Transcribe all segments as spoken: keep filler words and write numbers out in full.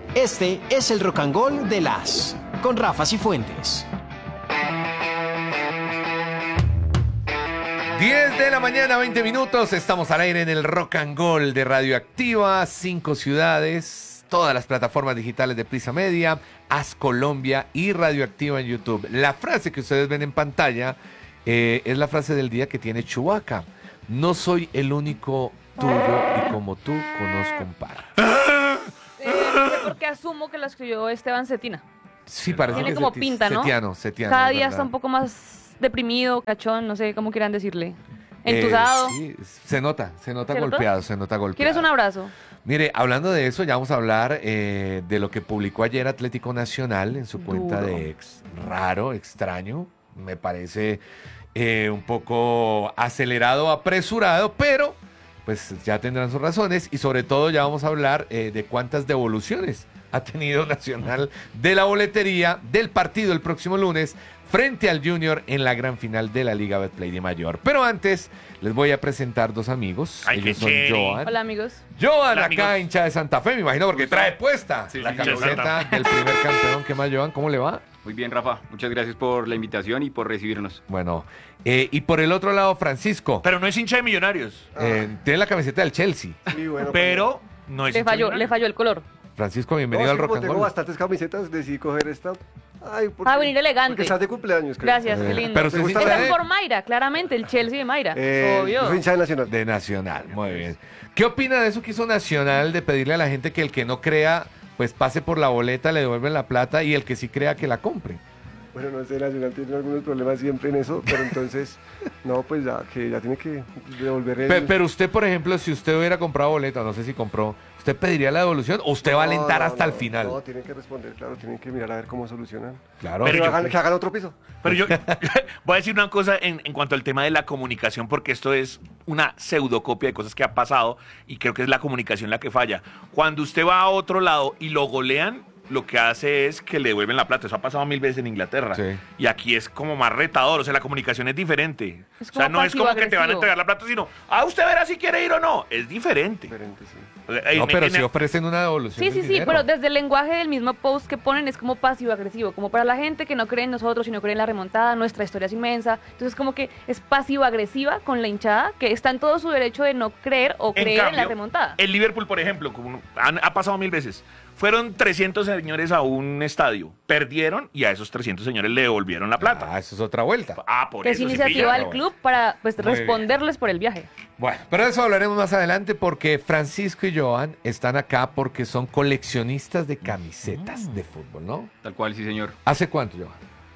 Este es el Rock and Roll de las con Rafa Cifuentes. diez de la mañana, veinte minutos. Estamos al aire en el Rock and Roll de Radioactiva. Cinco ciudades, todas las plataformas digitales de Prisa Media, Haz Colombia y Radioactiva en YouTube. La frase que ustedes ven en pantalla eh, es la frase del día que tiene Chewbacca. No soy el único tuyo y como tú conozco un par. Eh, porque asumo que la escribió Esteban Cetina. Sí, parece Tiene que como Seti- pinta, ¿no? Setiano, Setiano, Cada es día verdad. está un poco más deprimido, cachón, no sé cómo quieran decirle. Eh, Entusado. sí, se nota, se nota ¿Se nota? golpeado, se nota golpeado. ¿Quieres un abrazo? Mire, hablando de eso, ya vamos a hablar eh, de lo que publicó ayer Atlético Nacional en su cuenta Duro. de ex. Raro, extraño, me parece eh, un poco acelerado, apresurado, pero pues ya tendrán sus razones y sobre todo ya vamos a hablar eh, de cuántas devoluciones ha tenido Nacional de la boletería del partido el próximo lunes frente al Junior en la gran final de la Liga Betplay de Mayor. Pero antes les voy a presentar dos amigos. Ay, Ellos qué son chévere. Joan. Hola, amigos. Joan, Hola, acá amigos. hincha de Santa Fe, me imagino, porque trae puesta Sí, la sí, hincha de camiseta Santa del primer campeón. ¿Qué más, Joan? ¿Cómo le va? Muy bien, Rafa. Muchas gracias por la invitación y por recibirnos. Bueno, eh, y por el otro lado, Francisco. Pero no es hincha de Millonarios. eh, tiene la camiseta del Chelsea. Sí, bueno, Pero no es Le hincha de falló, le Millonarios. falló el color. Francisco, no, bienvenido sí, al Rock como and tengo Roll. bastantes camisetas, decidí coger esta. Ay, porque, Ah, venir elegante. Porque estás de cumpleaños, creo. Gracias, Eh, qué lindo. pero usted Me sí gusta está Esta de, es por Mayra, claramente, el Chelsea de Mayra. Eh, Obvio. yo soy hincha de Nacional. de Nacional. Muy bien. ¿Qué opina de eso que hizo Nacional de pedirle a la gente que el que no crea, pues pase por la boleta, le devuelven la plata y el que sí crea que la compre? Bueno, no sé, Nacional tiene algunos problemas siempre en eso, pero entonces, no, pues ya, que ya tiene que devolver el... Pe- Pero usted, por ejemplo, si usted hubiera comprado boleta, no sé si compró, ¿usted pediría la devolución o usted va a No, alentar no, hasta el no, final? No, tienen que responder, claro, tienen que mirar a ver cómo solucionan. Claro. Pero Pero yo- hagan, que hagan otro piso. Pero yo voy a decir una cosa en, en cuanto al tema de la comunicación, porque esto es una pseudocopia de cosas que ha pasado y creo que es la comunicación la que falla. Cuando usted va a otro lado y lo golean, lo que hace es que le devuelven la plata. Eso ha pasado mil veces en Inglaterra. Sí. Y aquí es como más retador, o sea, la comunicación es diferente. Es o sea, como no es como que te van a pasivo-agresivo. entregar la plata, sino, ah, usted verá si quiere ir o no. Es diferente. Diferente, sí. No, En- pero en- si ofrecen una devolución. Sí, del sí, sí, dinero. pero desde el lenguaje del mismo post que ponen es como pasivo-agresivo, como para la gente que no cree en nosotros y no cree en la remontada, nuestra historia es inmensa. Entonces como que es pasivo-agresiva con la hinchada, que está en todo su derecho de no creer o En creer en la cambio, remontada. El Liverpool, por ejemplo, como han- ha pasado mil veces. Fueron trescientos señores a un estadio, perdieron y a esos trescientos señores le devolvieron la plata. Ah, eso es otra vuelta. Ah, por Que es eso. sí iniciativa pilla. del club para pues Muy bien. responderles por el viaje. Bueno, pero de eso hablaremos más adelante porque Francisco y Joan están acá porque son coleccionistas de camisetas de fútbol, ¿no? Tal cual, sí, señor. ¿Hace cuánto, Joan?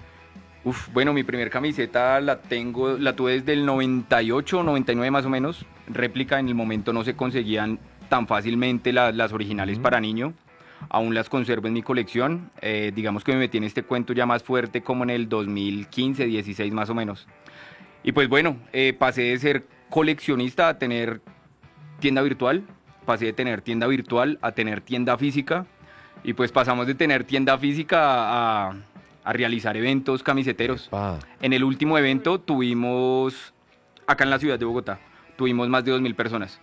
Uf, bueno, mi primer camiseta la tengo, la tuve desde el noventa y ocho, noventa y nueve más o menos. Réplica, en el momento no se conseguían tan fácilmente la- las originales Ujú. para niño. Aún las conservo en mi colección. Eh, digamos que me metí en este cuento ya más fuerte como en el dos mil quince, dieciséis más o menos. Y pues bueno, eh, pasé de ser coleccionista a tener tienda virtual. Pasé de tener tienda virtual a tener tienda física. Y pues pasamos de tener tienda física a, a realizar eventos camiseteros. Pa. En el último evento tuvimos, acá en la ciudad de Bogotá, tuvimos más de dos mil personas.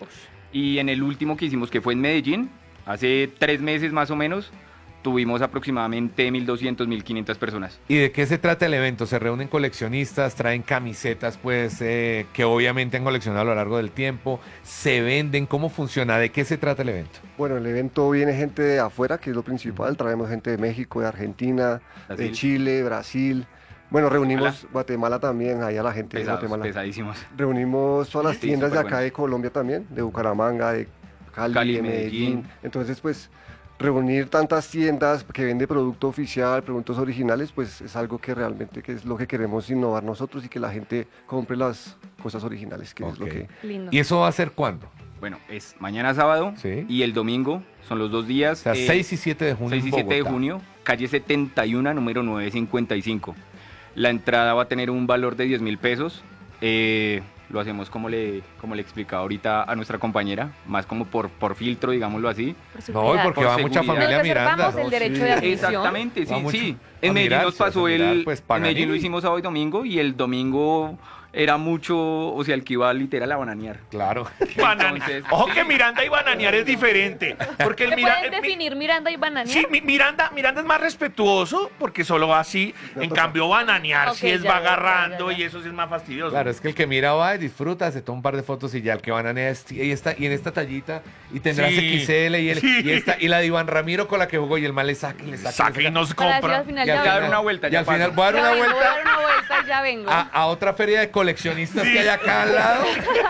Y en el último que hicimos, que fue en Medellín, hace tres meses más o menos, tuvimos aproximadamente mil doscientas, mil quinientas personas. ¿Y de qué se trata el evento? ¿Se reúnen coleccionistas, traen camisetas, pues, eh, que obviamente han coleccionado a lo largo del tiempo? ¿Se venden? ¿Cómo funciona? ¿De qué se trata el evento? Bueno, el evento viene gente de afuera, que es lo principal. Traemos gente de México, de Argentina, de Brasil. Chile, Brasil. Bueno, reunimos Guatemala también, ahí a la gente Pesados, de Guatemala. pesadísimos. Reunimos todas las Sí, tiendas de súper acá bueno. de Colombia también, de Bucaramanga, de Cali, Cali, de Medellín. Medellín. Entonces, pues, reunir tantas tiendas que vende producto oficial, productos originales, pues es algo que realmente que es lo que queremos innovar nosotros y que la gente compre las cosas originales, que es lo Ok. que... Lindo. ¿Y eso va a ser cuándo? Bueno, es mañana sábado Sí. y el domingo, son los dos días. O sea, eh, seis y siete de junio seis en y siete de Bogotá. junio, calle setenta y uno, número novecientos cincuenta y cinco. La entrada va a tener un valor de diez mil pesos. Eh, lo hacemos como le, como le explicaba ahorita a nuestra compañera, más como por, por filtro, digámoslo así. Por su No, cuidado. porque Por va mucha seguridad. familia Nos Miranda. reservamos el derecho sí. de admisión. Exactamente, sí, Va mucho sí. a En Medellín mirar, nos si vas a pasó mirar, el... pues, en Paganini. Medellín lo hicimos sábado y domingo, y el domingo era mucho, o sea, el que iba literal a bananear. Claro. Banan- Entonces, Ojo sí. que Miranda y bananear es diferente. Porque el ¿Me Mira- pueden el mi- definir Miranda y bananear? Sí, mi- Miranda, Miranda es más respetuoso porque solo va así. En cambio, bananear Ok, sí es ya, va ya, ya, agarrando ya, ya. y eso sí es más fastidioso. Claro, es que el que mira va y disfruta, se toma un par de fotos y ya el que van a y, esta, y en esta tallita y tendrás Sí. X L y, el, Sí. y, esta, y la de Iván Ramiro con la que jugó y el mal le saca y le saca. Saca y nos Para decir compra. al final Y al ya dar vengo. una vuelta, y ya al final paso. voy a dar Ya una vengo, voy a vuelta dar una vuelta, ya vengo. a, a otra feria de coleccionistas que hay acá al lado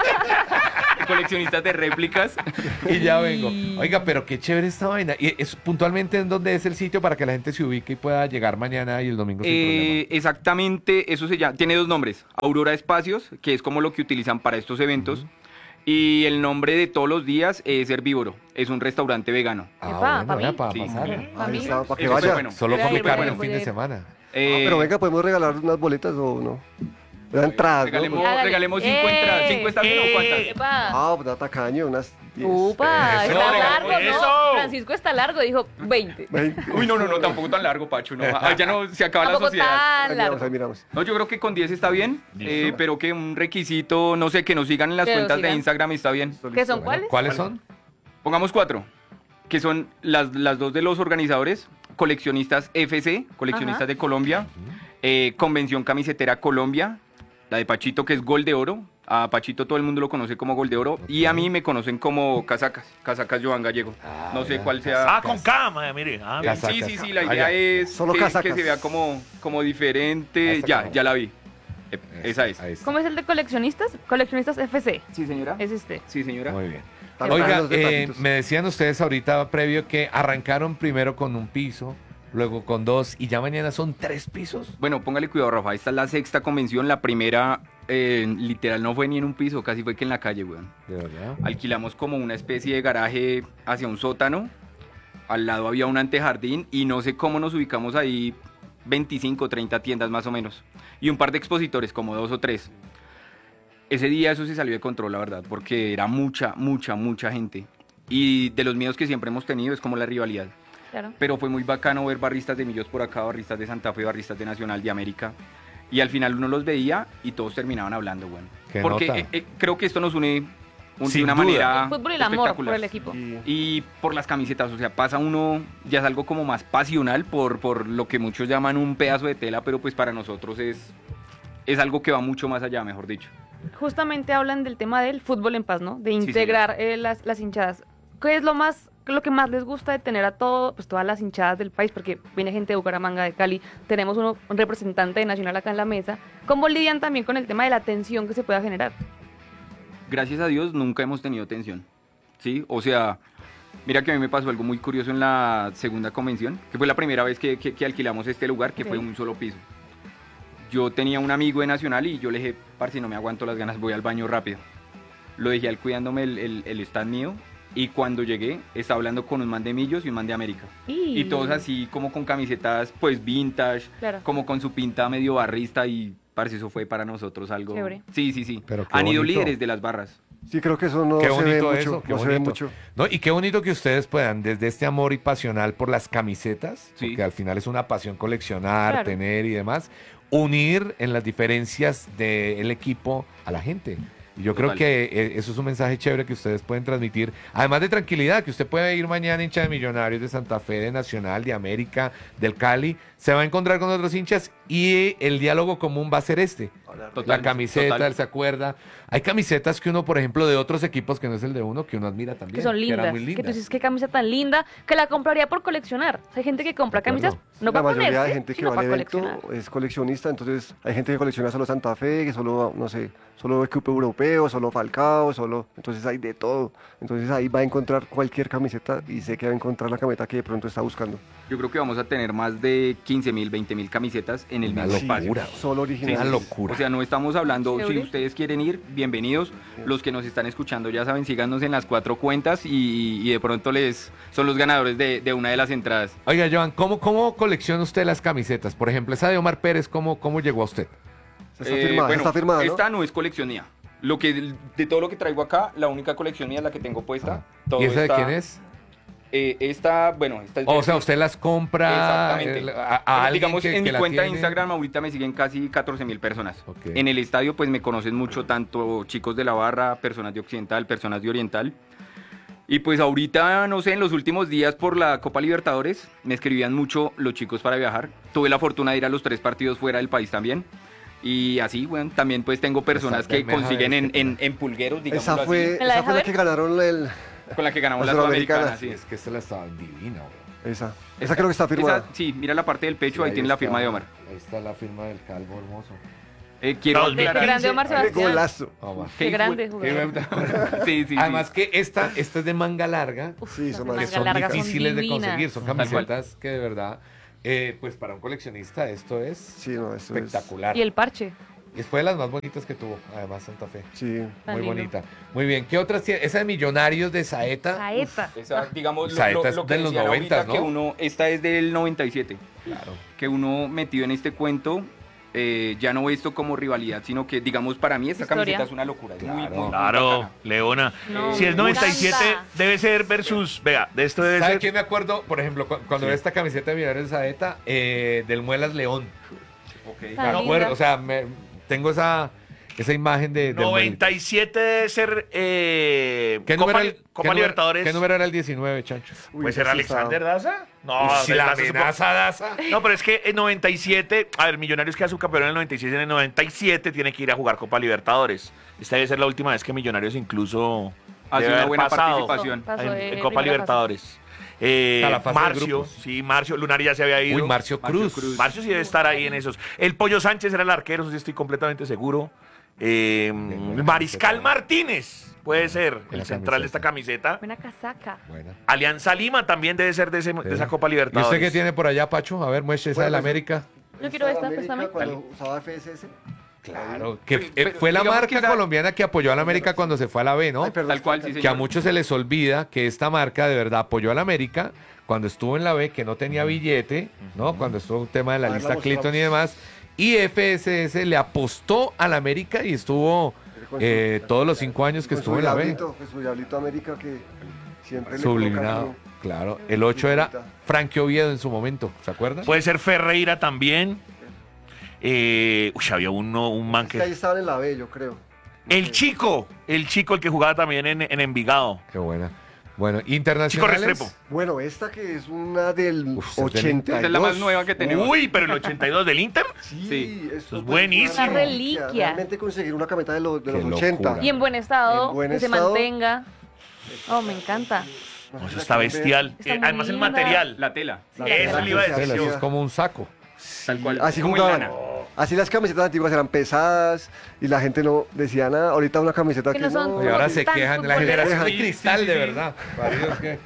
Coleccionistas de réplicas. y ya vengo. Oiga, pero qué chévere esta vaina. Y es puntualmente en dónde es el sitio para que la gente se ubique y pueda llegar mañana y el domingo sin Eh, exactamente, eso se llama, tiene dos nombres. Aurora Espacios, que es como lo que utilizan para estos eventos. Y el nombre de todos los días es Herbívoro. Es un restaurante vegano. problema. Epa, Ah, bueno, pa' para mí. pasar. Sí. Pa' Ahí mí. está, para que Eso fue vaya. bueno. Solo Voy a come ir, voy a carne ir, el voy fin a de ir. semana. Eh, Ah, pero venga, ¿podemos regalar unas boletas o no? Entradas, regalemos, ¿no? Hágale. regalemos cinco ¡Eh! entradas. ¿Cinco está bien o cuántas? Epa. Ah, una tacaño, unas diez. Upa, Eso, está largo, eso. ¿no? Francisco está largo, dijo veinte. veinte. Uy, no, no, no, tampoco tan largo, Pacho. No. Ah, ya no, se acaba la Tampoco sociedad. tan Ahí miramos, ahí largo. miramos. No, yo creo que con diez está bien, Listo. eh, pero que un requisito, no sé, que nos sigan en las Que nos cuentas de sigan. Instagram está bien. ¿Qué son Bueno, cuáles? ¿Cuáles son? Pongamos cuatro, que son las, las dos de los organizadores, Coleccionistas F C, Coleccionistas Ajá. de Colombia, eh, Convención Camisetera Colombia, la de Pachito que es Gol de Oro, a Pachito todo el mundo lo conoce como Gol de Oro, y a mí me conocen como Casacas, Casacas Joan Gallego. Ah, No sé vea. cuál sea. Ah, con cama, mire. Ah, Eh, Casacas. sí, sí, sí, la Ah, idea ya. es Solo que, que casacas. se vea como, como diferente. Esa Ya, como- ya la vi. Eh, Esa es. Ahí está. ¿Cómo es el de coleccionistas? Coleccionistas F C. Sí, señora. Es este. Sí, señora. Muy bien. Están Oiga, los eh, detallitos. me decían ustedes ahorita previo que arrancaron primero con un piso, luego con dos y ya mañana son tres pisos. Bueno, póngale cuidado, Rafa. Esta es la sexta convención. La primera, eh, literal, no fue ni en un piso, casi fue que en la calle, weón. De verdad. Alquilamos como una especie de garaje hacia un sótano. Al lado había un antejardín y no sé cómo nos ubicamos ahí, veinticinco, treinta tiendas más o menos. Y un par de expositores, como dos o tres. Ese día eso se salió de control, la verdad, porque era mucha, mucha, mucha gente. Y de los miedos que siempre hemos tenido es como la rivalidad. Claro. Pero fue muy bacano ver barristas de Millos por acá, barristas de Santa Fe, barristas de Nacional de América. Y al final uno los veía y todos terminaban hablando, bueno. ¿Qué Porque nota? eh, eh, creo que esto nos une un- de Sin una duda. manera El fútbol y el amor espectacular. por el equipo. Y- Y por las camisetas, o sea, pasa uno, ya es algo como más pasional por, por lo que muchos llaman un pedazo de tela, pero pues para nosotros es, es algo que va mucho más allá, mejor dicho. Justamente hablan del tema del fútbol en paz, ¿no? De Sí, integrar eh, las, las hinchadas. ¿Qué es lo más, lo que más les gusta de tener a todo, pues todas las hinchadas del país? Porque viene gente de Bucaramanga, de Cali, tenemos uno, un representante de Nacional acá en la mesa. ¿Cómo lidian también con el tema de la tensión que se pueda generar? Gracias a Dios nunca hemos tenido tensión, ¿sí? O sea, mira que a mí me pasó algo muy curioso en la segunda convención, que fue la primera vez que, que- que alquilamos este lugar, que Ok. fue un solo piso. Yo tenía un amigo de Nacional y yo le dije, parce, no me aguanto las ganas, voy al baño rápido. Lo dejé al cuidándome el, el, el stand mío y cuando llegué estaba hablando con un man de Millos y un man de América. Y, Y todos así como con camisetas pues vintage, Claro. como con su pinta medio barrista y parce, eso fue para nosotros algo. Chévere. Sí, sí, sí. Pero qué Han ido bonito. líderes de las barras. Sí, creo que eso no Qué se ve bonito mucho. eso, qué no se ve bonito. mucho. No, y qué bonito que ustedes puedan, desde este amor y pasional por las camisetas, Sí. porque al final es una pasión coleccionar, Claro. tener y demás, unir en las diferencias del equipo a la gente. Y yo creo Total. que eh, eso es un mensaje chévere que ustedes pueden transmitir, además de tranquilidad, que usted puede ir mañana hincha de Millonarios, de Santa Fe, de Nacional, de América, del Cali, se va a encontrar con otros hinchas y el diálogo común va a ser este. Total, La camiseta, total. él se acuerda. Hay camisetas que uno, por ejemplo, de otros equipos que no es el de uno, que uno admira también. que son eran lindas. muy Que tú lindas. dices, qué camisa tan linda, que la compraría por coleccionar. O sea, hay gente que compra De acuerdo. camisas no la para mayoría ponerse, de gente que sino va al para evento coleccionar. es coleccionista, entonces hay gente que colecciona solo Santa Fe, que solo, no sé, solo equipo europeo, solo Falcao, solo, entonces hay de todo. Entonces ahí va a encontrar cualquier camiseta y sé que va a encontrar la camiseta que de pronto está buscando. Yo creo que vamos a tener más de quince mil, veinte mil camisetas en el Una mismo locura. espacio. Solo originales. Una locura. O sea, no estamos hablando, si Chévere. ustedes quieren ir, bienvenidos. Los que nos están escuchando ya saben, síganos en las cuatro cuentas y, y de pronto les son los ganadores de, de una de las entradas. Oiga, Joan, ¿cómo, ¿cómo colecciona usted las camisetas? Por ejemplo, esa de Omar Pérez, ¿cómo, cómo llegó a usted? Está Eh, firmada, bueno, está firmada, ¿no? esta no es colección mía. Lo que, de todo lo que traigo acá, la única colección mía es la que tengo puesta. Ah. Todo ¿Y esa de está- quién es? Eh, esta, bueno, esta es O de- sea, usted las compra Exactamente. eh, a, a alguien Digamos, que, en que mi la cuenta de tiene. Instagram ahorita me siguen casi catorce mil personas. Ok. En el estadio pues me conocen mucho tanto chicos de la barra, personas de Occidental, personas de Oriental. Y pues ahorita, no sé, en los últimos días por la Copa Libertadores me escribían mucho los chicos para viajar. Tuve la fortuna de ir a los tres partidos fuera del país también. Y así, bueno, también pues tengo personas Esa que bermeja consiguen es en, que- en, en pulgueros, digamos Esa fue, ¿Me la esa deja fue la ver? que ganaron el... con la que ganamos la la Sudamericana, Sudamericana. Sí, Sí. es que esta la estaba divina, bro. Esa. Esa creo que está firmada. Esa- sí, mira la parte del pecho, Sí, ahí tiene la firma de Omar. Ahí está la firma del calvo hermoso. Eh, quiero No, Qué aclarar- grande Omar Qué Sebastián. golazo. Omar. Qué grande Qué jugador. verdad. Sí, sí, sí. Además que esta, esta es de manga larga, Uf, Sí, las son de más- que manga son larga son difíciles de divinas. conseguir, son Tal cual. camisetas que de verdad, eh, pues para un coleccionista esto es Sí, no, eso es... espectacular. Y el parche. Y fue de las más bonitas que tuvo, además Santa Fe. Sí. Tan Muy lindo. bonita. Muy bien. ¿Qué otras tiene? Esa de Millonarios de Saeta. Saeta. Esa, digamos, lo, Saeta lo- es lo que de los decían ahorita, noventas, ¿no? que uno, esta es del noventa y siete, Claro. que uno metido en este cuento, eh, ya no ve esto como rivalidad, sino que, digamos, para mí esta Historia. camiseta es una locura. Es muy, Claro. muy, muy Claro, bacana. Leona. No, si es me noventa y siete, encanta. debe ser versus. Vea, de esto debe ¿Sabe ser. qué me acuerdo? Por ejemplo, cu- cuando Sí. veo esta camiseta de Millonarios de Saeta, eh, del Muelas León. Ok. Tan Me linda. acuerdo, o sea, me- tengo esa, esa imagen de... del noventa y siete debe ser. Eh, ¿Qué Copa, número, era el- Copa qué número- Libertadores. ¿Qué número era el diecinueve, Chancho? Uy, ¿Puede esa ser sí Alexander está- Daza? No, Uy, si la Daza es un poco- amenaza Daza. No, pero es que en noventa y siete, a ver, Millonarios queda subcampeón en el noventa y seis, en el noventa y siete tiene que ir a jugar Copa Libertadores. Esta debe ser la última vez que Millonarios incluso Hace debe una haber buena pasado participación. Pasó en, de en Copa primera fase. Libertadores. Eh, A la fase de Marcio, grupos. sí, Marcio, Lunari ya se había ido. Uy, Marcio Marcio Cruz. Cruz. Marcio sí debe estar ahí en esos. El Pollo Sánchez era el arquero, eso sí estoy completamente seguro. Eh, buena Mariscal camiseta. Martínez puede ser Buena el central de esta camiseta. Buena casaca. Buena. Alianza Lima también debe ser de, ese- de esa Copa ¿Y Libertadores. usted qué tiene por allá, Pacho? A ver, muestre esa Bueno, de la pues, América. Yo quiero esta, América, préstame. Cuando usaba F S S. Claro, que Pero- eh, pero fue la digamos marca que esa- colombiana que apoyó a la América cuando se fue a la B, ¿no? Ay, perdón, Tal cual, sí, que- Que a señor. muchos se les olvida que esta marca de verdad apoyó a la América cuando estuvo en la B, que no tenía billete, ¿no? Cuando estuvo un tema de la A ver, lista la Clinton y mostramos. demás. Y F S S le apostó a la América y estuvo con su- eh, todos los cinco años que con estuvo su en la B. diablito, con su diablito América que siempre le Subliminado, coloca claro. El ocho era Frankie Oviedo en su momento, ¿se acuerdan? Puede ser Ferreira también. Eh, uy, había uno, un man como- Es que ahí que... estaban en la B, yo creo. El Chico, el Chico, el que jugaba también en, en Envigado. Qué buena. Bueno, Chico internacionales. Restrepo. Bueno, esta que es una del Uf, ¿esa es del ochenta y dos. Esa es la más nueva que tenemos. Uy, pero el ochenta y dos del Inter. Sí, Sí, esto es pues, buenísimo. una Una reliquia. Realmente conseguir una camioneta de, los de Qué los ochenta. locura. Y en buen estado, En buen que se estado. mantenga. Oh, me encanta. No sé No, si eso la está quieren ver. bestial. Está Eh, muy además el linda. material. La tela. La Eso tela le iba a que se decir Eso yo. es como un saco. Tal cual. Así Como jugaban. lana. Así las camisetas antiguas eran pesadas y la gente no decía nada. Ahorita una camiseta Que que, no son no. Y ahora Como se tan quejan de la futboleras. generación de Sí, cristal, sí, de sí. verdad. Maridos, que-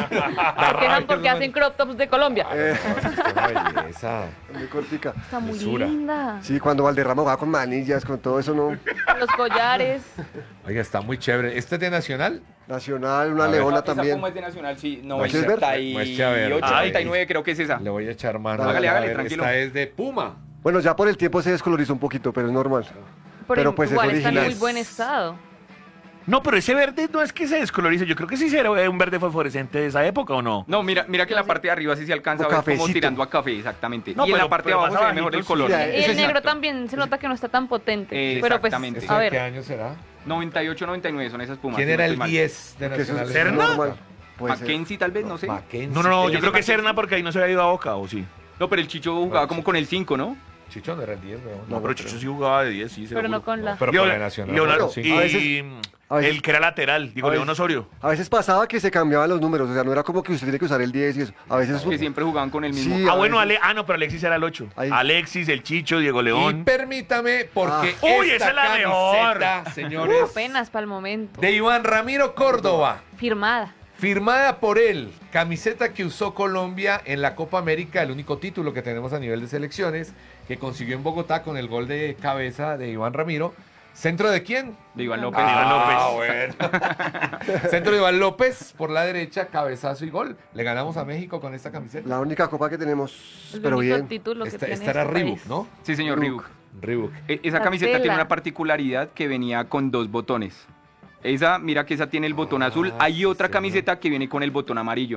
Se quejan porque hacen crop tops de Colombia. Eh, No, eso es una belleza. muy cortica. Está muy Mesura. linda. Sí, cuando Valderrama jugaba con manillas, con todo eso, no. Los collares. Oiga, está muy chévere. ¿Este es de Nacional? Nacional, una A ver. leona Esa también. Puma es de Nacional, sí. ¿Quieres ver? noventa y Muestre a ver. ocho, Ay. noventa y nueve creo que es esa. Le voy a echar mano. Hágale, A hágale, ver, tranquilo. Esta es de Puma. Bueno, ya por el tiempo se descolorizó un poquito, pero es normal. Pero, Pero, pues, es igual está en original. muy buen estado. No, pero ese verde no es que se descolorice. Yo creo que sí será un verde fosforescente de esa época, ¿o no? No, mira, mira que en la parte de arriba sí se alcanza a Como ver como cafecito. tirando a café, exactamente. No, y en pero- la parte de pero abajo más se ve mejor el abajito, color. sí. Y Ese el es negro exacto. también se nota que no está tan potente. Eh, Pero pues, exactamente. ¿Esto a de qué ver. año será? noventa y ocho, noventa y nueve son esas Pumas. ¿Quién si era no el estoy mal. diez de Que eso es Nacional? ¿Serna? normal. Puede ser. Mackenzie tal vez, no sé. Mackenzie. No, no, no, Él yo es creo que de Serna porque ahí no se había ido a Boca, ¿o sí? No, pero el Chicho jugaba como con el cinco, ¿no? Chicho no era el diez, weón. No, No, pero no Chicho creo. sí jugaba de diez, sí, Pero no con la. Pero Leona- con la Nacional. Leonardo, sí. y A veces- a veces- el que era lateral, digo, a León veces- Osorio. A veces pasaba que se cambiaban los números, o sea, no era como que usted tiene que usar el diez y eso. A veces Que siempre jugaban con el mismo. Sí, Ah, a bueno, veces- Ale, ah, no, pero Alexis era el ocho. Ahí. Alexis, el Chicho, Diego Y León. permítame, porque Ah. Uy, esta esa es la mejor. camiseta, señores, Apenas para el momento. de Iván Ramiro Córdoba, Firmada. firmada por él, camiseta que usó Colombia en la Copa América, el único título que tenemos a nivel de selecciones, que consiguió en Bogotá con el gol de cabeza de Iván Ramiro. ¿Centro de quién? De Iván López. Ah, bueno. Centro de Iván López, por la derecha, cabezazo y gol. Le ganamos a México con esta camiseta. La única copa que tenemos, El pero único bien. título que Esta, tiene esta era este Reebok, país. ¿no? Sí, señor Reebok. Reebok. Reebok. E- Esa La camiseta tela. tiene una particularidad que venía con dos botones. Esa, mira que esa tiene el botón azul. Ah, Hay sí, otra señor. camiseta que viene con el botón amarillo.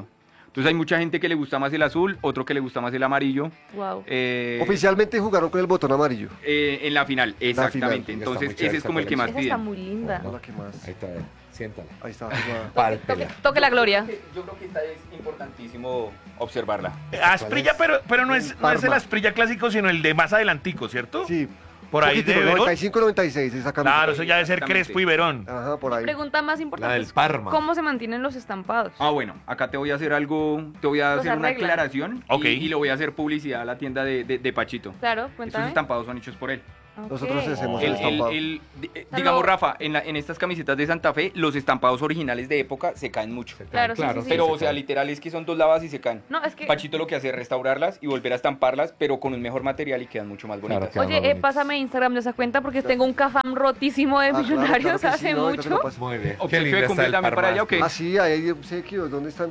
Entonces hay mucha gente que le gusta más el azul, otro que le gusta más el amarillo. Wow. Eh, Oficialmente jugaron con el botón amarillo. eh, en la final, exactamente. final. Entonces Está muy ese es como el que chévere más Esa está piden. muy linda. Hola, ¿qué más? Ahí está, siéntala. Ahí está. jugada. Pálpela. Toque la gloria. Yo creo que esta es importantísimo observarla. Asprilla, pero, pero no, es, no es el Parma. Asprilla clásico, sino el de más adelantico, ¿cierto? Sí. Por ahí poquitico, de Verón. noventa y cinco noventa y seis esa camiseta. Claro, eso ya debe ser Exactamente. Crespo y Verón. Ajá, por ahí. Pregunta más La importante. del es Parma. ¿Cómo se mantienen los estampados? Ah, bueno, acá te voy a hacer algo, te voy a Los hacer una arreglan. aclaración Ok. y, y le voy a hacer publicidad a la tienda de, de- de Pachito. Claro, Estos cuéntame. estampados son hechos por él. Ok. Nosotros hacemos El- el el- estampado. el- di- eh, Ah, digamos, no. Rafa, en, la- en estas camisetas de Santa Fe, los estampados originales de época se caen mucho. Claro, sí, sí, sí. Pero, o sea, literal es que son dos lavas y se caen. No, es que... Pachito lo que hace es restaurarlas y volver a estamparlas, pero con un mejor material y quedan mucho más Claro, bonitas. quedan Oye, más eh, bonitas. pásame Instagram de esa cuenta porque tengo un cafam rotísimo de Ah, claro, millonarios claro que sí, hace no, ahorita te lo mucho. paso. Muy bien. Obsequio Qué de linda está cumple el también para allá, ¿o qué? Ah, sí, ahí hay obsequios. ¿Dónde están?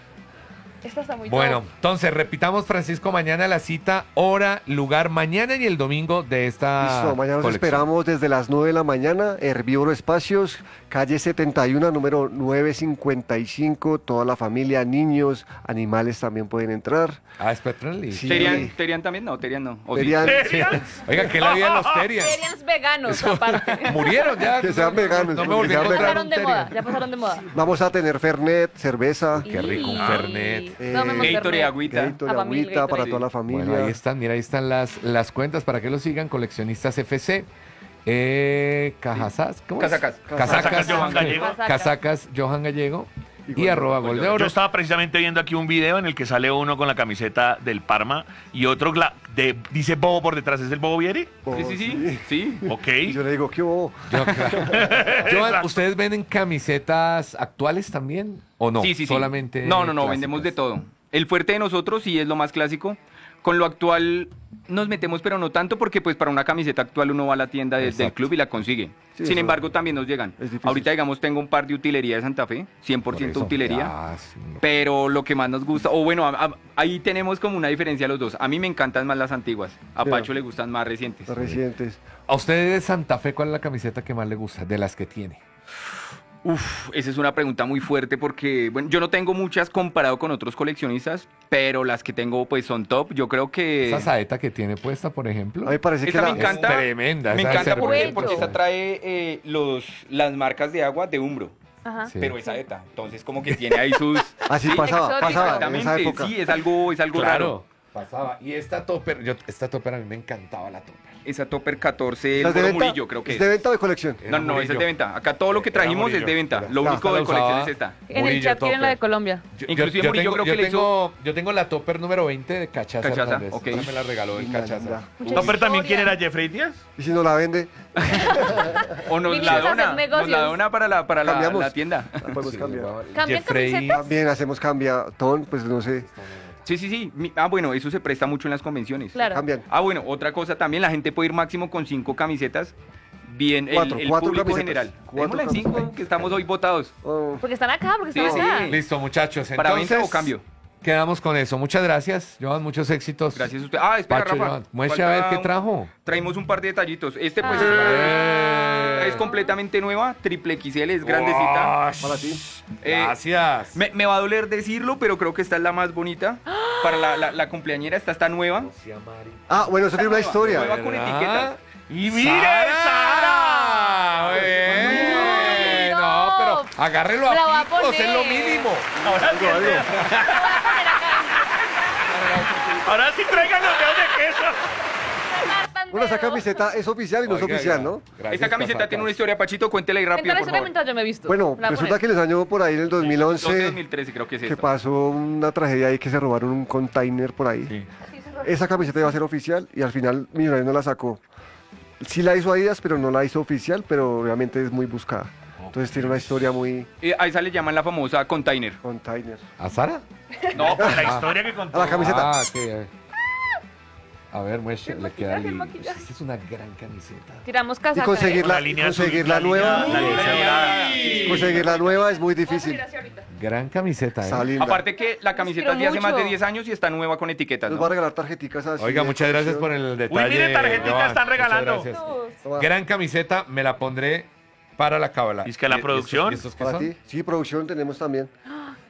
Esta está muy Bueno, top. entonces repitamos, Francisco, mañana la cita, hora, lugar, mañana y el domingo de esta Listo, mañana nos colección. esperamos desde las nueve de la mañana, Herbívoro Espacios, calle setenta y uno, número novecientos cincuenta y cinco, toda la familia, niños, animales también pueden entrar. Ah, es pet friendly. Sí. ¿Terian, Terian también? No, Terian no. ¿O sí? Terian, Sí. Oiga, ¿qué la vida de los Terians? Terians veganos, aparte. Murieron ya. Que sean veganos, No me que volví a sean encontrar Pasaron un de moda, Terian. ya pasaron de moda. Vamos a tener Fernet, cerveza, Qué rico, un Y- Fernet. Eh, Tomemos Gatorade, Fernet. agüita. Gatorade, A familia, agüita para Gatorade. toda la familia. Bueno, ahí están, mira, ahí están las, las cuentas para que lo sigan, coleccionistas F C. Eh, Cajazas, ¿cómo es? Casacas. Casacas, Casacas Johan Gallego. Casacas Johan Gallego y, Y arroba Gol Gol de de Yo Oro. estaba precisamente viendo aquí un video en el que sale uno con la camiseta del Parma y otro gla- de, dice Bobo por detrás. ¿Es el Bobo Vieri? Oh, Sí, sí, sí. Sí. Ok. Y yo le digo, ¿qué hubo? Yo, claro. Johan, Exacto. ¿ustedes venden camisetas actuales también? ¿O no? Sí, sí, sí. Solamente. No, no, no, clásicas. vendemos de todo. El fuerte de nosotros sí es lo más clásico. Con lo actual nos metemos, pero no tanto, porque pues para una camiseta actual uno va a la tienda de- del Exacto. club y la consigue. Sí, Sin eso embargo, también nos llegan. es difícil. Ahorita, digamos, tengo un par de utilería de Santa Fe, cien por Por ciento eso, utilería. ya, sí, no. Pero lo que más nos gusta, o bueno, a- a- ahí tenemos como una diferencia los dos. A mí me encantan más las antiguas, a Sí. Pacho le gustan más recientes. Los recientes. ¿A ustedes de Santa Fe cuál es la camiseta que más le gusta? De las que tiene. Uf, esa es una pregunta muy fuerte porque, bueno, yo no tengo muchas comparado con otros coleccionistas, pero las que tengo pues son top. Yo creo que... Esa saeta que tiene puesta, por ejemplo. A mí me parece que Esa la, me encanta. Es tremenda. Me esa encanta cerveza. porque, Cuello. porque esta trae eh, los, las marcas de agua de Umbro, Ajá. Sí. pero esa ETA. Entonces como que tiene ahí sus... así Sí, pasaba, exótico. pasaba en esa Exactamente, época. sí, es algo, es algo raro. Claro, pasaba. Y esta topper, yo, esta topper a mí me encantaba la topper. Esa Topper catorce, ¿Esa el es de Foro venta? Murillo creo que ¿Es es. de venta o de colección? Era No, no, esa Murillo. es de venta. Acá todo lo que Era trajimos Murillo. es de venta. Era- Lo Ya, único la de colección usaba. es esta. En el Murillo chat quieren la de topper. Colombia. Yo, Inclusive yo Murillo tengo, creo que yo le tengo, yo tengo la topper número veinte de Cachaza. Cachaza, Hernández. ok. Esa me la regaló el Linda, Cachaza. linda. Mucha ¿Topper también quién historia. era Jeffrey Díaz? Y si no la vende, O nos Vinimos la a hacer dona, nos negocios. la dona para la, para la, Cambiamos. la tienda. la podemos Sí, cambiar. va- ¿Cambian Jeffrey- camisetas? También hacemos cambiatón, pues no sé, Sí, sí, sí. Mi- Ah, bueno, eso se presta mucho en las convenciones. Claro. cambian. Ah, bueno, otra cosa también, la gente puede ir máximo con cinco camisetas. Bien, el- Cuatro, el, cuatro público camisetas. general. Cuatro Démosla en cinco, camisetas. que estamos hoy votados. Oh, Porque están acá, porque Sí, están sí. acá. Listo, muchachos. ¿Para Entonces, venta o cambio? quedamos con eso. Muchas gracias, Johan. Muchos éxitos. Gracias a usted. Ah, espera, Pacho, Rafa. Johan. Muestre a ver falta qué un- trajo. Traímos un par de detallitos. Este, pues, Ah. Eh. es completamente nueva, triple X L, es grandecita. Wash. para ti. Eh, Gracias. Me, me va a doler decirlo, pero creo que esta es la más bonita. Para la, la, la cumpleañera, esta está nueva. Ah, bueno, eso tiene una nueva, historia. nueva. con ¿Verdad? etiquetas. ¡Y mire, Sara! Bien. No, pero agárrelo Me la voy a a picos, es lo poner. mínimo. Ahora sí, ahora sí traigan los dedos de queso. Bueno, esa camiseta es oficial y no es Oiga, oficial, oiga. ¿no? Gracias, Esta camiseta Casacas. tiene una historia, Pachito, cuéntela ahí rápido, Cuéntale por historia favor. mientras yo me he visto. Bueno, La voy a resulta poner. que les año por ahí en el dos mil doce, once dos mil trece creo que es que esta. pasó una tragedia ahí que se robaron un container por ahí. Sí. Esa camiseta iba a ser oficial y al final Millonarios no la sacó. Sí la hizo Adidas, pero no la hizo oficial, pero obviamente es muy buscada. Entonces tiene una historia muy Eh, a esa le llaman la famosa container. container. ¿A Sara? No, pues la historia que contó. A la camiseta. Ah, ok. A ver, muestre, El le queda maquillaje, el linda. maquillaje. Esta es una gran camiseta. Tiramos Y casaca. conseguir la, La línea conseguir azul, la la nueva, línea- la línea dorada. conseguir la nueva es muy difícil. Gran camiseta, Está ¿eh? linda. Aparte que la camiseta es de hace mucho. más de diez años y está nueva con etiquetas, Les ¿no? voy a regalar tarjeticas así. Oiga, de muchas gracias por colección. el detalle. mire, tarjetica Johan. están Muchas regalando. gracias. Toma, Gran camiseta, me la pondré para la cábala. ¿Y es que la ¿Y- y producción? estos- y estos qué para son? ti. Sí, producción tenemos también. Tan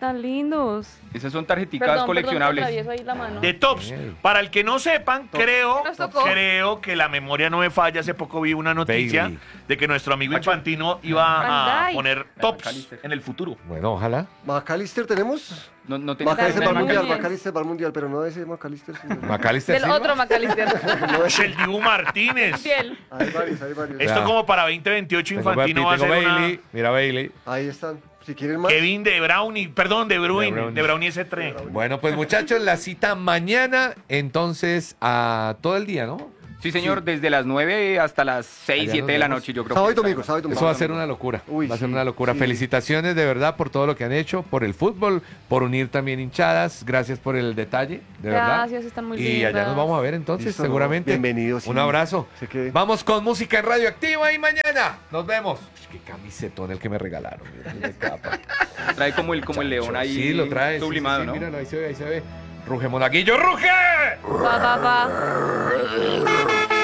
tan lindos. Esas son tarjeticas Perdón, coleccionables. perdón, te atravieso ahí la mano. De tops. Bien. Para el que no sepan, creo, Nos tocó. creo que la memoria no me falla. Hace poco vi una noticia Bailey. de que nuestro amigo Infantino iba a Van Dijk. poner tops McAllister. en el futuro. Bueno, ojalá. ¿McAllister tenemos? No, no tengo McAllister va al Darwin mundial, Núñez. McAllister va al mundial, pero no ese McAllister. Sino... Macalister Del Silva. otro McAllister. no ese. El Dibu Martínez. Fiel. Hay varios, hay varios. Esto Ya. como para veinte veintiocho Tengo Infantino Bailey, va a ser tengo una... Bailey. Mira Bailey. Ahí están. Si quieren más. Kevin De Bruyne, perdón, De Bruyne, De Bruyne. De Bruyne ese tren. Bueno, pues muchachos, la cita mañana, entonces, a todo el día, ¿no? Sí, señor, desde las nueve hasta las seis, Allá siete nos de la vemos. noche, yo creo. Sábado y que domingo, sábado y domingo. Eso va a ser una locura. Uy, va a ser sí, una locura. sí. Felicitaciones de verdad por todo lo que han hecho, por el fútbol, por unir también hinchadas. Gracias por el detalle, de verdad. Gracias, están muy Y allá lindas. nos vamos a ver entonces, Listo, no, seguramente. bienvenidos, sí. Un abrazo. Sé que- Vamos con música en Radioactiva y mañana nos vemos. Uy, qué camisetón el que me regalaron. Mira, de capa. Trae como el, como el león ahí Sí, lo trae. sí, sublimado, sí, sí, ¿no? Míralo, ahí se ve, ahí se ve. Ruge Monaguillo, ruge. Pa, pa, pa.